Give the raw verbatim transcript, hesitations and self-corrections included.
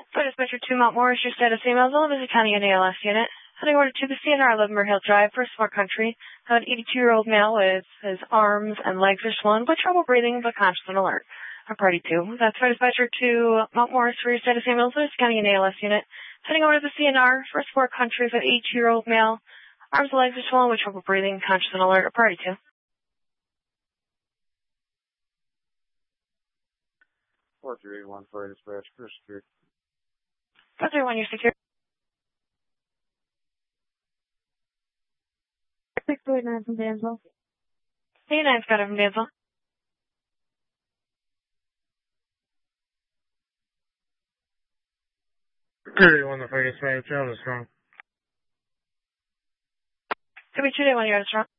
For dispatcher two Mount Morris, your status emails, Elizabeth County N A L S unit. Heading order to the C N R Livermore Hill Drive, First Floor Country. An eighty-two-year-old male with his arms and legs are swollen with trouble breathing but conscious and alert. Our party two. That's for dispatcher two Mount Morris for your status emails, Elizabeth County N A L S unit. Heading over to the C N R, First Floor Country, with an eighty-two-year-old male. Arms and legs are swollen with trouble breathing, conscious and alert. Our party two. four three one for dispatch, First Street. four three one, you're secure. six two eight nine from Dansville. eighty-nine Scott from Dansville. thirty-one for dispatch, Elvis Strong. Could be two day one, you're strong.